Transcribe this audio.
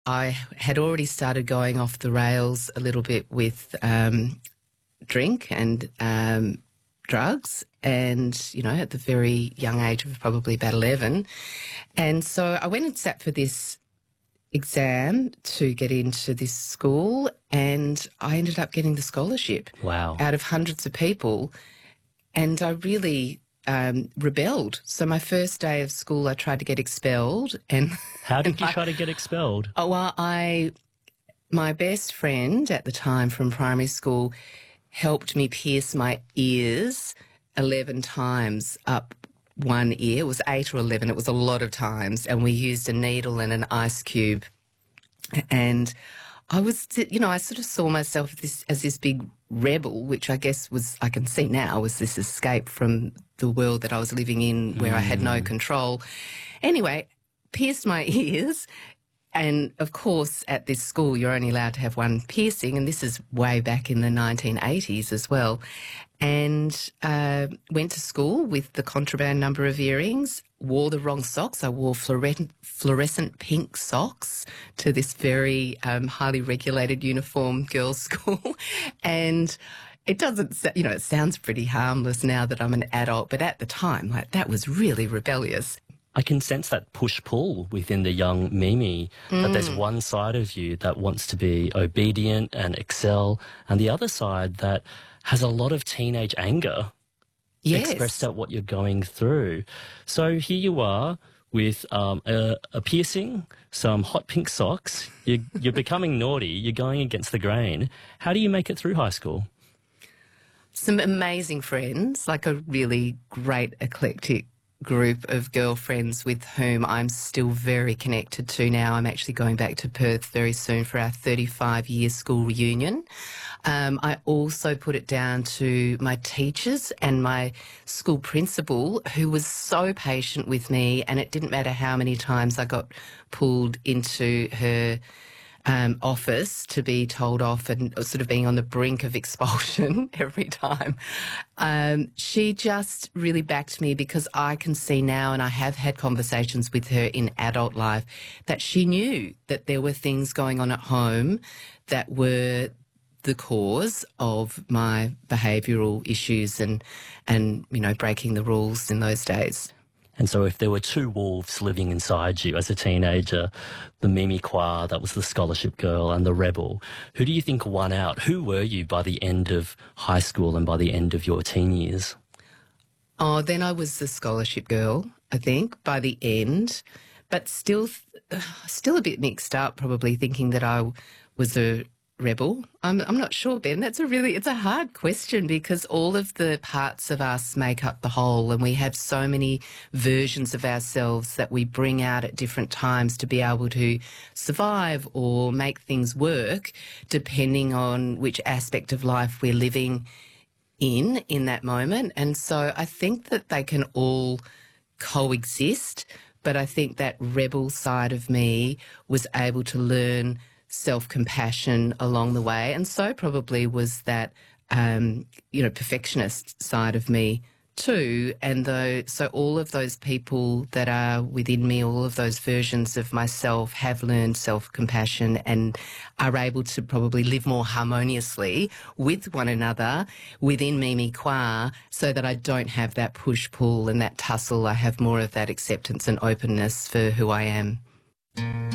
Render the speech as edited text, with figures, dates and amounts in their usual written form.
I had already started going off the rails a little bit with drink and drugs, and, at the very young age of probably about 11. And so I went and sat for this exam to get into this school, and I ended up getting the scholarship Wow. out of hundreds of people. And I really rebelled. So my first day of school, I tried to get expelled, and How and did you try to get expelled? my best friend at the time from primary school helped me pierce my ears 11 times up one ear. It was 8 or 11. It was a lot of times. And we used a needle and an ice cube. And I sort of saw myself as this big rebel, which I guess I can see now, was this escape from the world that I was living in where I had no control. Anyway, pierced my ears. And of course, at this school, you're only allowed to have one piercing, and this is way back in the 1980s as well. And went to school with the contraband number of earrings, wore the wrong socks. I wore fluorescent pink socks to this very highly regulated uniform girls' school. And it doesn't, it sounds pretty harmless now that I'm an adult, but at the time, that was really rebellious. I can sense that push-pull within the young Mimi, that there's one side of you that wants to be obedient and excel, and the other side that has a lot of teenage anger expressed at what you're going through. So here you are with a piercing, some hot pink socks, you're becoming naughty, you're going against the grain. How do you make it through high school? Some amazing friends, like a really great eclectic group of girlfriends with whom I'm still very connected to now. I'm actually going back to Perth very soon for our 35-year school reunion. I also put it down to my teachers and my school principal, who was so patient with me, and it didn't matter how many times I got pulled into her office to be told off and sort of being on the brink of expulsion every time. She just really backed me, because I can see now, and I have had conversations with her in adult life, that she knew that there were things going on at home that were the cause of my behavioural issues and breaking the rules in those days. And so if there were two wolves living inside you as a teenager, the Mimi Kwa, that was the scholarship girl, and the rebel, who do you think won out? Who were you by the end of high school and by the end of your teen years? Oh, then I was the scholarship girl, I think, by the end, but still a bit mixed up, probably thinking that I was a rebel. I'm not sure, Ben. It's a hard question, because all of the parts of us make up the whole, and we have so many versions of ourselves that we bring out at different times to be able to survive or make things work, depending on which aspect of life we're living in that moment. And so I think that they can all coexist, but I think that rebel side of me was able to learn self-compassion along the way, and so probably was that perfectionist side of me too. And so all of those people that are within me, all of those versions of myself, have learned self-compassion and are able to probably live more harmoniously with one another within Mimi Kwa, so that I don't have that push-pull and that tussle. I have more of that acceptance and openness for who I am.